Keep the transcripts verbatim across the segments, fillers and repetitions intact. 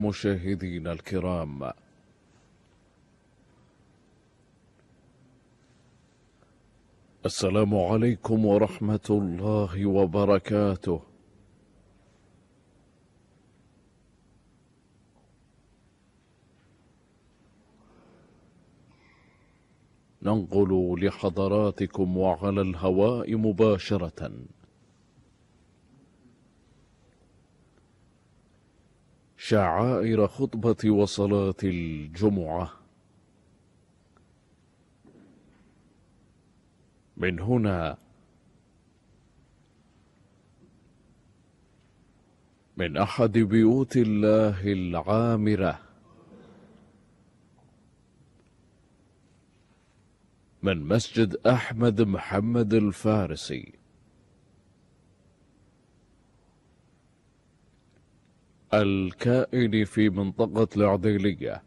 مشاهدينا الكرام، السلام عليكم ورحمة الله وبركاته. ننقل لحضراتكم وعلى الهواء مباشرة شعائر خطبة وصلاة الجمعة من هنا من أحد بيوت الله العامرة، من مسجد أحمد محمد الفارسي، الكائن في منطقة العديلية،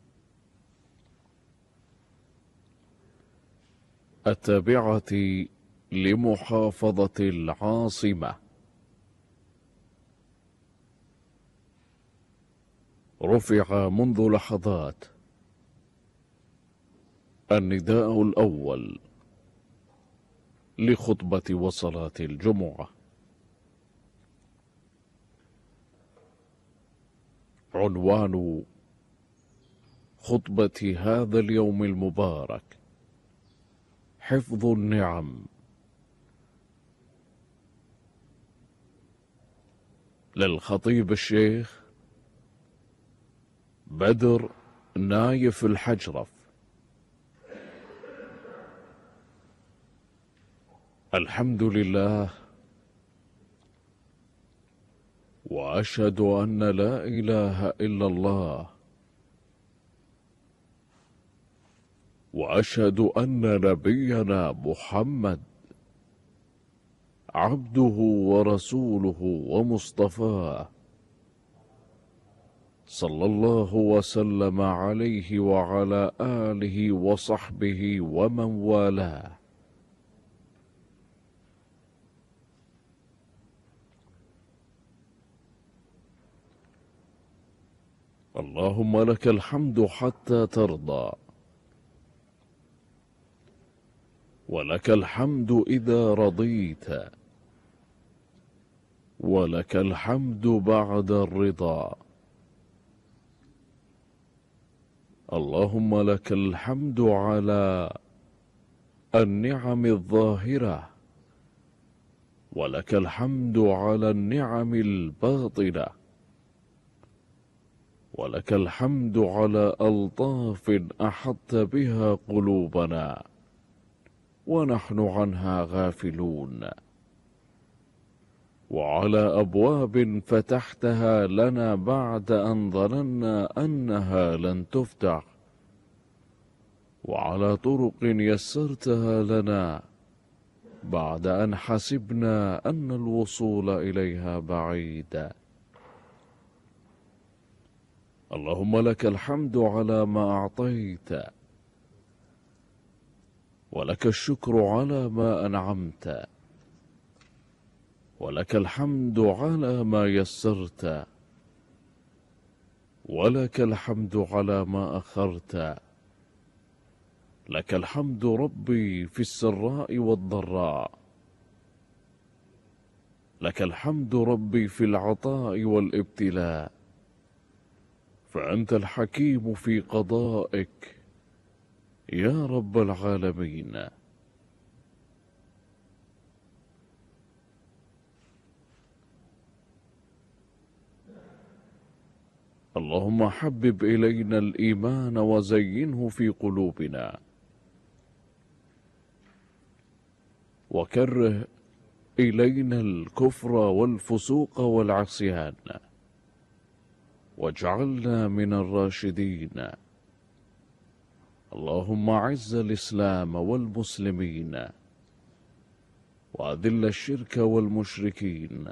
التابعة لمحافظة العاصمة. رفع منذ لحظات النداء الأول لخطبة وصلاة الجمعة. عنوان خطبة هذا اليوم المبارك: حفظ النعم. للخطيب الشيخ بدر نايف الحجرف. الحمد لله، وأشهد أن لا إله إلا الله، وأشهد أن نبينا محمد عبده ورسوله ومصطفاه، صلى الله وسلم عليه وعلى آله وصحبه ومن والاه. اللهم لك الحمد حتى ترضى، ولك الحمد إذا رضيت، ولك الحمد بعد الرضا. اللهم لك الحمد على النعم الظاهرة، ولك الحمد على النعم الباطنة، ولك الحمد على ألطاف أحط بها قلوبنا ونحن عنها غافلون، وعلى أبواب فتحتها لنا بعد أن ظننا أنها لن تفتح، وعلى طرق يسرتها لنا بعد أن حسبنا أن الوصول إليها بعيد. اللهم لك الحمد على ما أعطيت، ولك الشكر على ما أنعمت، ولك الحمد على ما يسرت، ولك الحمد على ما أخرت. لك الحمد ربي في السراء والضراء، لك الحمد ربي في العطاء والابتلاء، فأنت الحكيم في قضائك يا رب العالمين. اللهم حبب إلينا الإيمان وزينه في قلوبنا، وكره إلينا الكفر والفسوق والعصيان، واجعلنا من الراشدين. اللهم أعز الإسلام والمسلمين، وأذل الشرك والمشركين.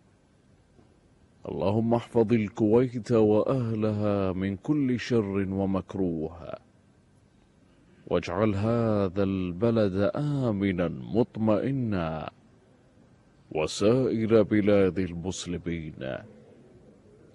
اللهم احفظ الكويت وأهلها من كل شر ومكروه، واجعل هذا البلد آمنا مطمئنا، وسائر بلاد المسلمين.